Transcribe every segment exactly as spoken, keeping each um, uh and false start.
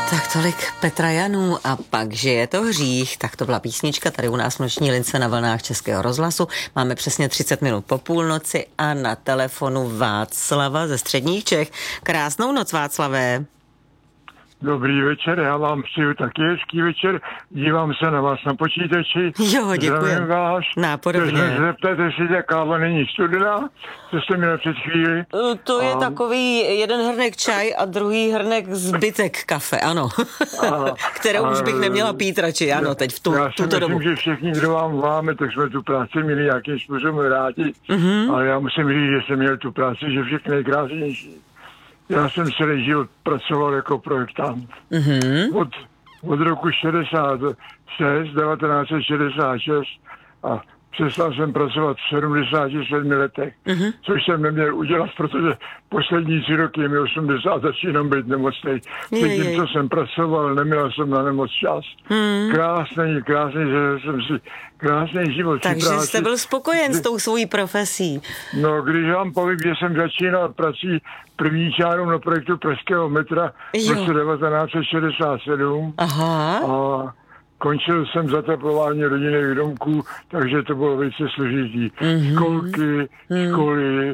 Tak tolik Petra Janů a pak, že je to hřích, tak to byla písnička tady u nás v noční lince na vlnách Českého rozhlasu. Máme přesně třicet minut po půlnoci a na telefonu Václava ze Středních Čech. Krásnou noc, Václavé. Dobrý večer, já vám přeju taky hezký večer, dívám se na vás na počítači. Jo, děkuji. Nápodobně. Zeptáte, jestli ta káva není studená, co jste měl před chvíli. To je a... takový jeden hrnek čaj a druhý hrnek zbytek kafe, ano. A, kterou a, už bych neměla pít radši, ano, teď v tu, já tuto myslím, dobu. Já si myslím, že všichni, kdo vám voláme, tak jsme tu práci měli nějakým způsobem rádi, mm-hmm. ale já musím říct, že jsem měl tu práci, že všechno je krásnější. Já jsem celý život pracoval jako projektant. Mm-hmm. Od, od roku šedesát šest, devatenáct set šedesát šest a přestal jsem pracovat v sedmdesáti sedmi letech, mm-hmm. což jsem neměl udělat, protože poslední tři roky je mi osmdesát, začínám být nemocnej. Předtím, co jsem pracoval, neměl jsem na nemoc čas. Mm. Krásný, krásný, že jsem si krásný život. Takže jste byl spokojen s tou svojí profesí. No, když vám povím, že jsem začínal prací první čárou na projektu pražského metra v roce devatenáct set šedesát sedm. Aha. A končil jsem zateplování rodinných domků, takže to bylo velice složitý. Mm-hmm. Školky, mm. školy,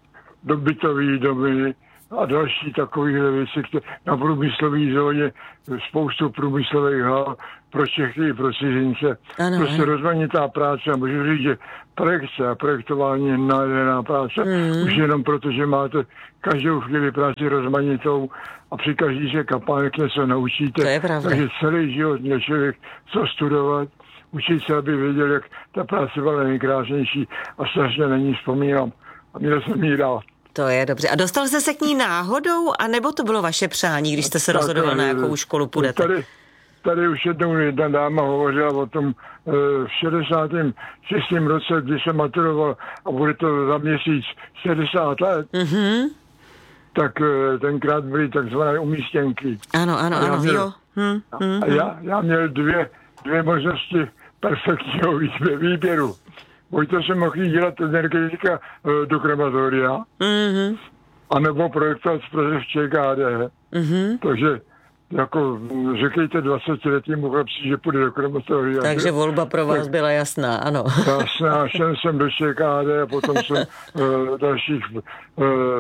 bytové domy a další takovéhle věci, které na průmyslové zóně spoustu průmyslových hal pro Čechy i pro cizince. Ano, prostě ano. Rozmanitá práce a můžu říct, že projekce a projektování je nádherná práce. Mm. Už jenom proto, že máte každou chvíli práci rozmanitou a při každý se kapánek něco naučíte. To je pravda. Takže celý život měl člověk co studovat, učit se, aby věděl, jak ta práce byla nejkrásnější a strašně na ní vzpomínám. A měl jsem jí rád. To je dobře. A dostal jste se k ní náhodou, anebo to bylo vaše přání, když jste se tak, rozhodoval, na jakou školu půjdete? Tady, tady už jednou jedna dáma hovořila o tom v šedesátém šestém roce, kdy jsem maturoval a bude to za měsíc šedesát let, mm-hmm. tak tenkrát byly takzvané umístěnky. Ano, ano, ano, měl, jo. Hm, hm, a já, já měl dvě, dvě možnosti perfektního výběru. Buď to jsem mohl dělat energetika do krematoria, mm-hmm. anebo projektovat z Praze v ČKD. Mm-hmm. Takže jako řekněte dvacetiletýmu chlapci, že půjde do krematoria. Takže volba pro vás tak, byla jasná, ano. Jasná, šel jsem do ČKD a potom jsem uh, dalších uh,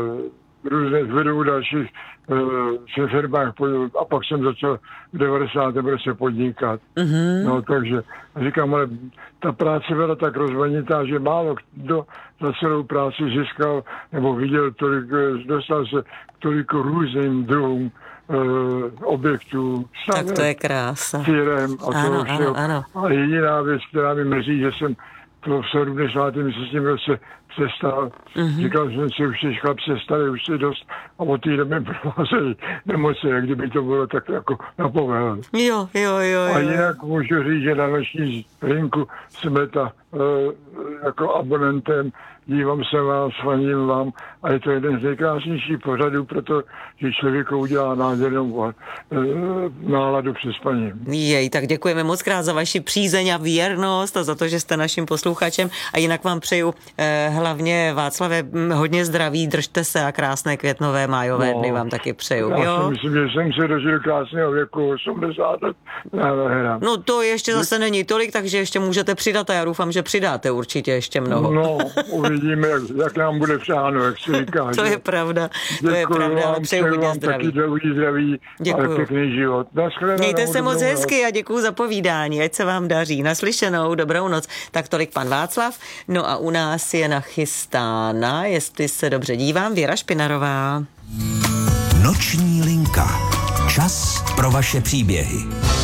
různých vedů dalších uh, firmách a pak jsem začal v devadesátém roce podnikat. Mm-hmm. No takže říkám, ale ta práce byla tak rozmanitá, že málo kdo za celou práci získal nebo viděl tolik, dostal se k toliko různým druhům uh, objektů, staveb, tak to je krása. Firem a ano, toho ano, všeho. ano. A jediná věc, která mi mrzí, že jsem to v sedmdesátém šestém roce přestal. Mm-hmm. Říkal jsem si, už těch chlapci stali, už si dost a od té doby provázejí nemoci, jak kdyby to bylo tak jako napovel. Jo, jo, jo. A jinak můžu říct, že na noční rynku jsme ta uh, jako abonentem, dívám se vám, svaním vám a je to jeden z nejkrásnějších pořadů, protože člověku udělá nádhernou uh, náladu přes spaní. Jej, tak děkujeme moc krát za vaši přízeň a věrnost a za to, že jste naším posluchačem a jinak vám přeju eh, hlavně Václave hodně zdraví, držte se a krásné květnové májové no, dny vám taky přeju. Já jo? si myslím, že jsem se dožil krásného věku osmdesát let. No to ještě zase není tolik, takže ještě můžete přidat a já doufám, že přidáte určitě ještě mnoho. No, uvidíme, jak, jak nám bude přáno, jak se říká. To je pravda, to je pravda, ale přeju hodně zdraví. Taky zdraví, ale pěkný život. Mějte se moc hezky a děkuju za povídání, ať se vám daří. Naslyšenou, dobrou noc. Tak tolik pan Václav. No a u nás je nachystána, jestli se dobře dívám, Věra Špinarová. Noční linka. Čas pro vaše příběhy.